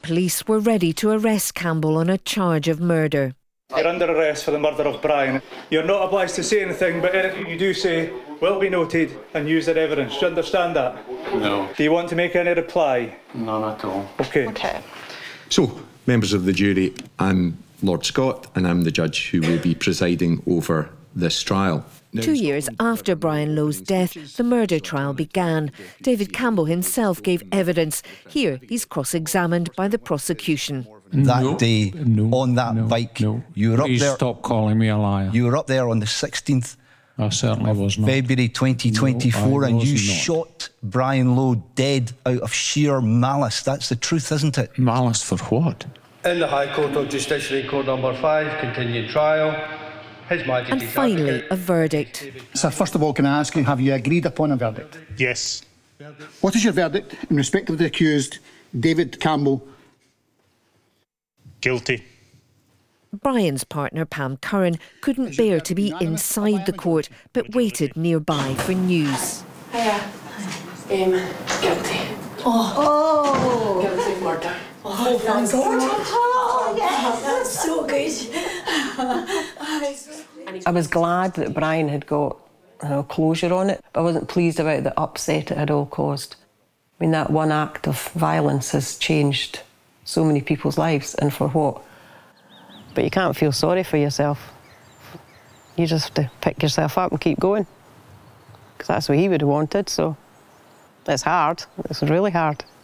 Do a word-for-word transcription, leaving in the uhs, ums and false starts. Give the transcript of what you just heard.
police were ready to arrest Campbell on a charge of murder. You're under arrest for the murder of Brian. You're not obliged to say anything, but anything you do say will be noted and used as evidence. Do you understand that? No. Do you want to make any reply? None at all. Okay. Okay. So, members of the jury, I'm Lord Scott and I'm the judge who will be presiding over this trial. Two years after Brian Lowe's death, the murder trial began. David Campbell himself gave evidence. Here, he's cross-examined by the prosecution. That no, day, no, on that no, bike, no. you were Please up there. stop calling me a liar. You were up there on the sixteenth I certainly of was not. February twenty twenty-four, No, I and you was not. shot Brian Lowe dead out of sheer malice. That's the truth, isn't it? Malice for what? In the High Court of Justiciary, Court Number five, continued trial. His Majesty's And finally, advocate. a verdict. Sir, first of all, can I ask you, have you agreed upon a verdict? Yes. What is your verdict in respect of the accused, David Campbell? Guilty. Brian's partner, Pam Curran, couldn't bear to be inside the court, but waited nearby for news. Hiya. Um, guilty. Oh. Oh. Guilty of murder. Oh, thank God. Oh, yes, that's so good. I was glad that Brian had got, you know, closure on it. I wasn't pleased about the upset it had all caused. I mean, that one act of violence has changed so many people's lives, and for what? But you can't feel sorry for yourself. You just have to pick yourself up and keep going. Because that's what he would have wanted, so it's hard. It's really hard.